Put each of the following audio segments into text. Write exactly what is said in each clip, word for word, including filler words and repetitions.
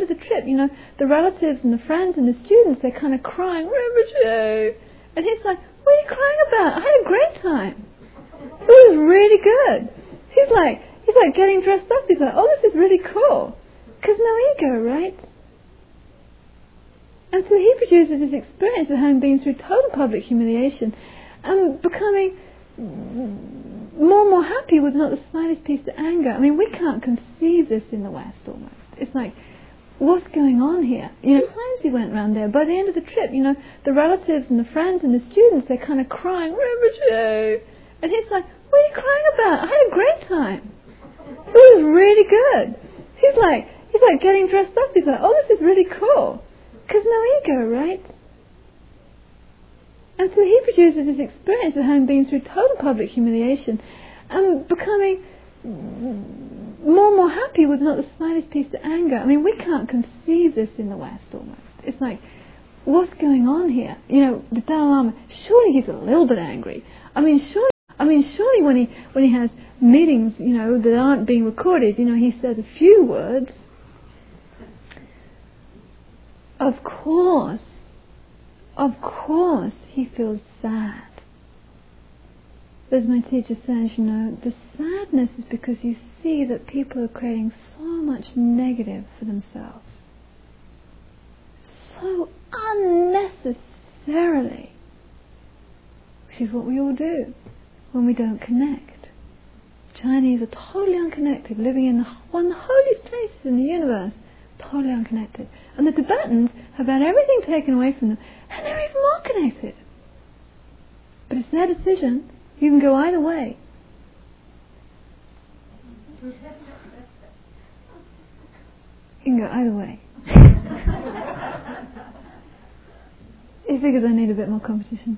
of the trip, you know, the relatives and the friends and the students, they're kind of crying, Rinpoche. And he's like, what are you crying about? I had a great time. It was really good. He's like, he's like getting dressed up. He's like, oh, this is really cool. Because no ego, right? And so he produces this experience of having been through total public humiliation and becoming more and more happy with not the slightest piece of anger. I mean, we can't conceive this in the West almost. It's like, what's going on here? You know, times he went round there. By the end of the trip, you know, the relatives and the friends and the students, they're kind of crying, Rinpoche. And he's like, what are you crying about? I had a great time. It was really good. He's like, he's like getting dressed up. He's like, oh, this is really cool. Because no ego, right? And so he produces this experience of having been through total public humiliation and becoming more and more happy with not the slightest piece of anger. I mean, we can't conceive this in the West almost. It's like, what's going on here? You know, the Dalai Lama, surely he's a little bit angry. I mean, surely, I mean, surely when he when he has meetings, you know, that aren't being recorded, you know, he says a few words. Of course, of course, he feels sad. But as my teacher says, you know, the sadness is because you see that people are creating so much negative for themselves. So unnecessarily. Which is what we all do when we don't connect. Chinese are totally unconnected, living in one of the holiest places in the universe. Totally unconnected. And the Tibetans have had everything taken away from them, and they're even more connected. But it's their decision. You can go either way. You can go either way. He figures I need a bit more competition.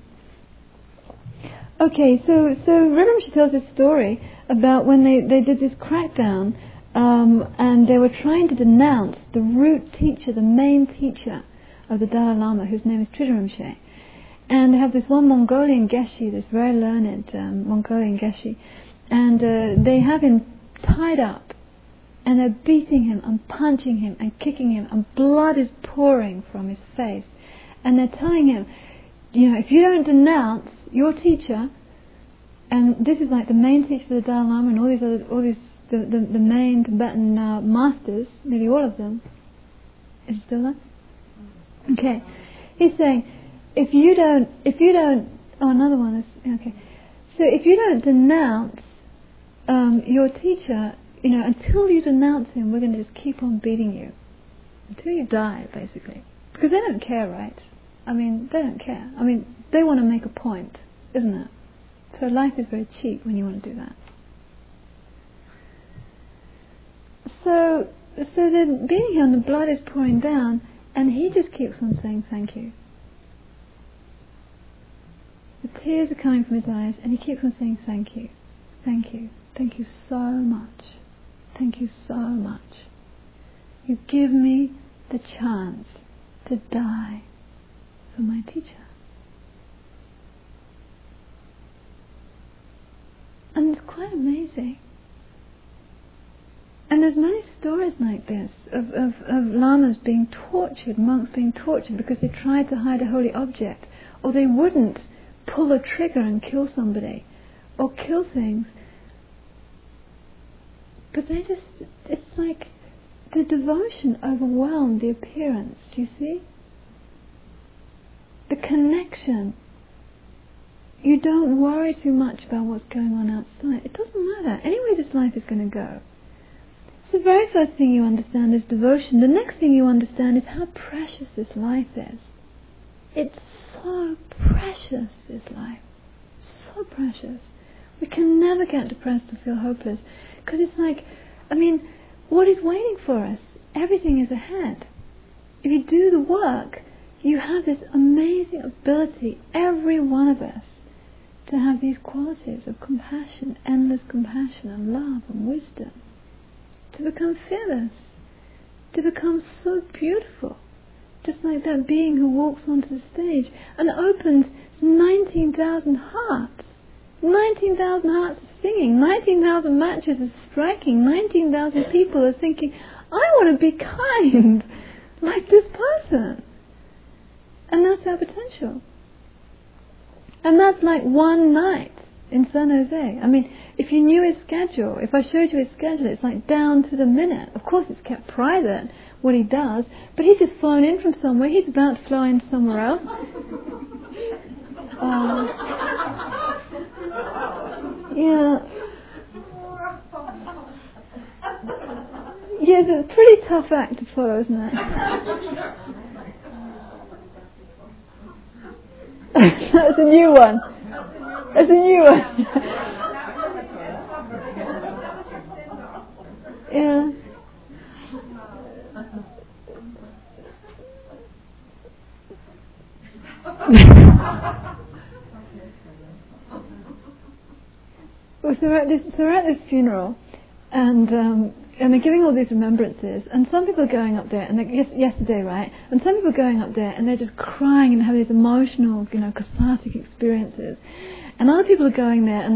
Okay, so so Rinpoche tells this story about when they, they did this crackdown, um, and they were trying to denounce the root teacher, the main teacher of the Dalai Lama, whose name is Tridharimshe. And they have this one Mongolian Geshe, this very learned um, Mongolian Geshe, and uh, they have him tied up, and they're beating him and punching him and kicking him, and blood is pouring from his face. And they're telling him, you know, if you don't denounce your teacher, and this is like the main teacher for the Dalai Lama and all these other, all these the, the, the main Tibetan uh, masters, nearly all of them. Is it still there? Okay. He's saying, if you don't, if you don't, oh, another one is, okay. So if you don't denounce um, your teacher, you know, until you denounce him, we're going to just keep on beating you. Until you die, basically. Because they don't care, right? I mean, they don't care. I mean, they want to make a point, isn't it? So life is very cheap when you want to do that. So, so they're beating him, the blood is pouring down, and he just keeps on saying thank you. The tears are coming from his eyes, and he keeps on saying thank you, thank you, thank you so much, thank you so much. You give me the chance to die for my teacher. And it's quite amazing. And there's many stories like this of, of, of lamas being tortured, monks being tortured because they tried to hide a holy object, or they wouldn't pull a trigger and kill somebody, or kill things. But they just, it's like the devotion overwhelmed the appearance, do you see? The connection. You don't worry too much about what's going on outside. It doesn't matter. Anyway, this life is going to go. So the very first thing you understand is devotion. The next thing you understand is how precious this life is. It's so precious, this life. So precious. We can never get depressed or feel hopeless. Because it's like, I mean, what is waiting for us? Everything is ahead. If you do the work, you have this amazing ability, every one of us, to have these qualities of compassion, endless compassion and love and wisdom. To become fearless. To become so beautiful. Just like that being who walks onto the stage and opens nineteen thousand hearts nineteen thousand hearts are singing, nineteen thousand matches are striking, nineteen thousand people are thinking, I want to be kind like this person. And that's our potential. And that's like one night in San Jose. I mean, if you knew his schedule, if I showed you his schedule, it's like down to the minute. Of course it's kept private, what he does, but he's just flown in from somewhere. He's about to fly in somewhere else. Uh, yeah. Yeah, it's a pretty tough act to follow, isn't it? That's a new one. That's a new one. Yeah. Well, so we're at this, so we're at this funeral, and um, and they're giving all these remembrances, and some people are going up there, and they, yes, yesterday, right? And some people are going up there, and they're just crying and having these emotional, you know, cathartic experiences, and other people are going there, and